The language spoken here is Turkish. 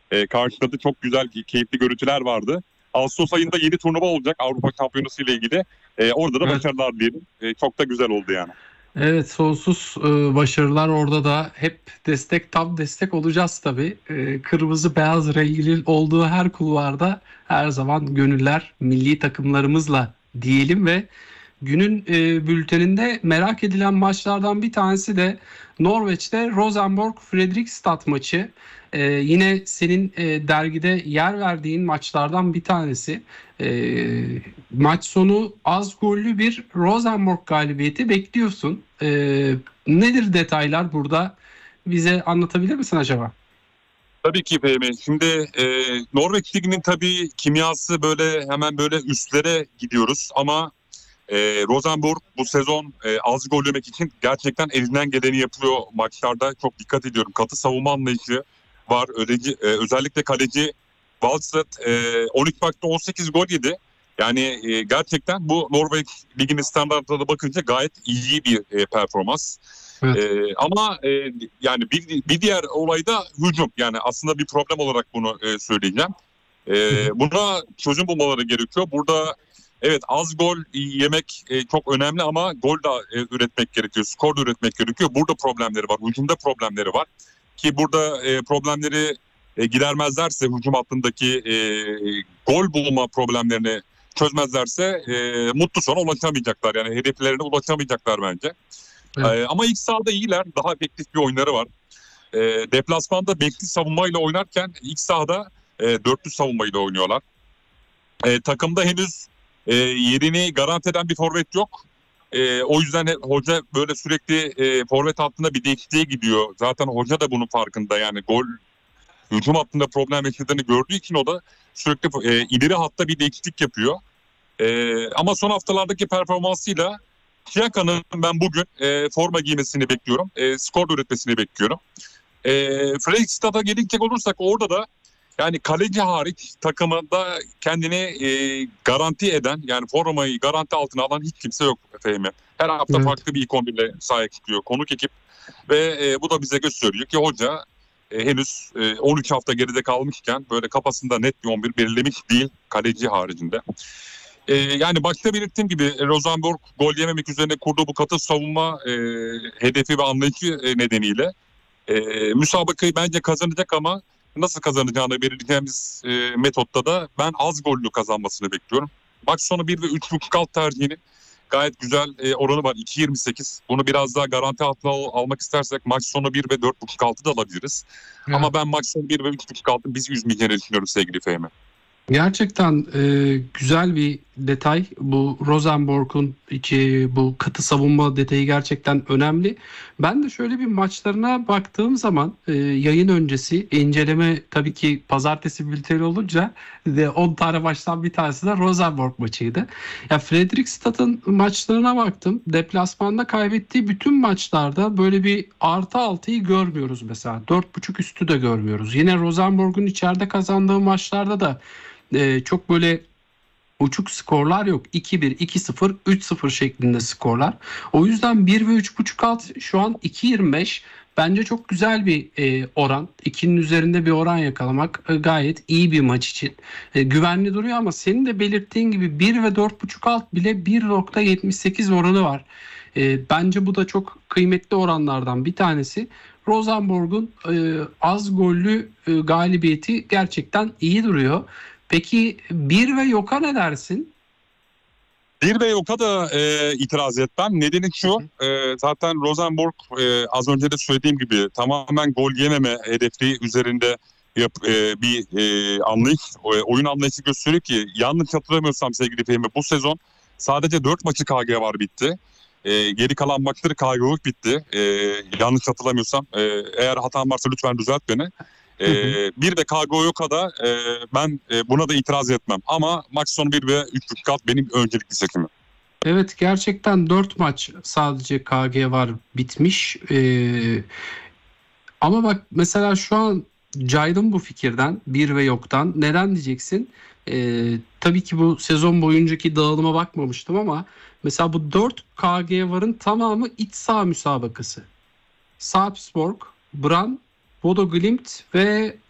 karşıladı. Çok güzel, keyifli görüntüler vardı. Ağustos ayında yeni turnuva olacak Avrupa Şampiyonası ile ilgili. Orada da Evet. başarılar diyelim. Çok da güzel oldu yani. Evet, sonsuz başarılar orada da hep destek, tam destek olacağız tabii. Kırmızı beyaz renkli olduğu her kulvarda her zaman gönüller milli takımlarımızla diyelim ve günün bülteninde merak edilen maçlardan bir tanesi de Norveç'te Rosenborg-Fredrikstad maçı. Yine senin dergide yer verdiğin maçlardan bir tanesi. Maç sonu az gollü bir Rosenborg galibiyeti bekliyorsun. Nedir detaylar burada? Bize anlatabilir misin acaba? Tabii ki Fehmi. Şimdi Norveç Ligi'nin tabii kimyası böyle hemen böyle üstlere gidiyoruz ama Rosenborg bu sezon az gol yemek için gerçekten elinden geleni yapıyor maçlarda. Çok dikkat ediyorum. Katı savunma anlayışı var. Özellikle kaleci Wallstedt 13 maçta 18 gol yedi. Yani gerçekten bu Norveç Ligi'nin standartlarına bakınca gayet iyi bir performans. Evet. Ama yani bir diğer olay da hücum. Yani aslında bir problem olarak bunu söyleyeceğim. Hı hı. Buna çözüm bulmaları gerekiyor. Burada evet az gol yemek çok önemli ama gol da üretmek gerekiyor. Skor da üretmek gerekiyor. Burada problemleri var. Hücumda problemleri var. Ki burada problemleri gidermezlerse hücum hattındaki gol bulma problemlerini çözmezlerse mutlu sona ulaşamayacaklar. Yani hedeflerine ulaşamayacaklar bence. Evet. Ama ilk sahada iyiler. Daha efektif bir oyunları var. Deplasmanda bekli savunmayla oynarken ilk sahada dörtlü savunmayla oynuyorlar. Takımda henüz yerini garanti eden bir forvet yok. O yüzden hoca böyle sürekli forvet hattında bir değişikliğe gidiyor. Zaten hoca da bunun farkında. Yani hücum hattında problem yaşadığını gördüğü için o da sürekli ileri hatta bir değişiklik yapıyor. Ama son haftalardaki performansıyla Şiyaka'nın ben bugün forma giymesini bekliyorum. Skor üretmesini bekliyorum. Fredrikstad'a gelecek olursak orada da yani kaleci hariç takımında kendini garanti eden yani formayı garanti altına alan hiç kimse yok Fehmi. Her hafta Evet. farklı bir ilk 11'le sahaya çıkıyor konuk ekip ve bu da bize gösteriyor ki hoca henüz 13 hafta geride kalmışken böyle kafasında net bir 11 belirlemiş değil kaleci haricinde. Yani başta belirttiğim gibi Rosenborg gol yememek üzerine kurduğu bu katı savunma hedefi ve anlayışı nedeniyle müsabakayı bence kazanacak ama nasıl kazanacağını belirleyeceğimiz metotta da ben az gollü kazanmasını bekliyorum. Maç sonu 1 ve 3.5 alt tercihini gayet güzel oranı var 2.28. Bunu biraz daha garanti altına almak istersek maç sonu 1 ve 4.5 altı da alabiliriz. Evet. Ama ben maç sonu 1 ve 3.5 altın bizi üzmeyeceğini düşünüyorum sevgili Fehmi. Gerçekten güzel bir detay. Bu Rosenborg'un bu katı savunma detayı gerçekten önemli. Ben de şöyle bir maçlarına baktığım zaman yayın öncesi inceleme tabii ki pazartesi bülteni olunca de 10 tane maçtan bir tanesi de Rosenborg maçıydı. Ya Fredrikstad'ın maçlarına baktım. Deplasmanda kaybettiği bütün maçlarda böyle bir artı altıyı görmüyoruz mesela. 4.5 üstü de görmüyoruz. Yine Rosenborg'un içeride kazandığı maçlarda da çok böyle uçuk skorlar yok. 2-1, 2-0, 3-0 şeklinde skorlar. O yüzden 1 ve 3.5 alt şu an 2.25. Bence çok güzel bir oran. 2'nin üzerinde bir oran yakalamak gayet iyi bir maç için. Güvenli duruyor ama senin de belirttiğin gibi 1 ve 4.5 alt bile 1.78 oranı var. Bence bu da çok kıymetli oranlardan bir tanesi. Rosenborg'un az gollü galibiyeti gerçekten iyi duruyor. Peki bir ve yoka ne dersin? Bir ve yoka da itiraz etmem. Nedeni Hı şu, hı. zaten Rosenborg az önce de söylediğim gibi tamamen gol yememe hedefi üzerinde bir anlayış, oyun anlayışı gösteriyor ki yanlış hatırlamıyorsam sevgili Fehmi bu sezon sadece 4 maçı KG var bitti. Geri kalan maçları KG'lık bitti. Yanlış hatırlamıyorsam. Eğer hatam varsa lütfen düzelt beni. Hı hı. Bir de KGO'da ben buna da itiraz etmem. Ama maç sonu 1 ve 3.5 kat benim öncelikli seçimim. Evet, gerçekten 4 maç sadece KG var bitmiş. Ama bak mesela şu an caydım bu fikirden bir ve yoktan. Neden diyeceksin? Tabii ki bu sezon boyuncaki dağılıma bakmamıştım ama mesela bu 4 KG varın tamamı iç saha müsabakası. Sarpsborg, Brann, Bodo Glimt ve